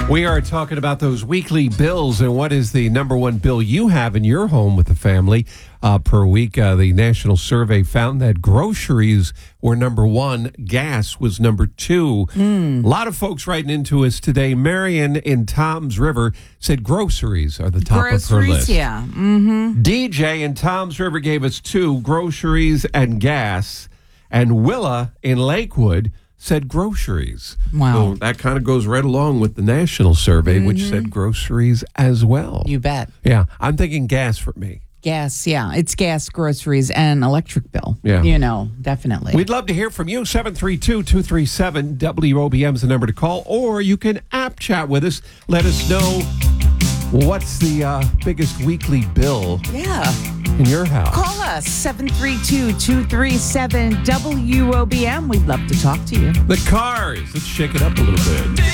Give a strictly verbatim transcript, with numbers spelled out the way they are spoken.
We are talking about those weekly bills and what is the number one bill you have in your home with the family uh, per week. Uh, the national survey found that groceries were number one. Gas was number two. Mm. A lot of folks writing into us today. Marion in Toms River said groceries are the top groceries, of her list. Yeah. Mm-hmm. D J in Toms River gave us two, groceries and gas. And Willa in Lakewood said groceries. Wow. So that kind of goes right along with the national survey, mm-hmm. which said groceries as well. You bet. Yeah, I'm thinking gas for me. Gas, yeah. It's gas, groceries, and electric bill. Yeah. You know, definitely. We'd love to hear from you. seven three two, two three seven, W O B M is the number to call. Or you can app chat with us. Let us know what's the uh, biggest weekly bill yeah. in your house. Call us, seven three two, two three seven, W O B M. We'd love to talk to you. The Cars. Let's shake it up a little bit.